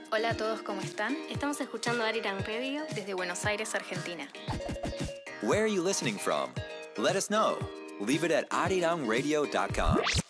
Hola a todos, ¿cómo están? Estamos escuchando Ariran Radio desde Buenos Aires, Argentina. Where are you listening from? Let us know. Leave it at arirangradio.com.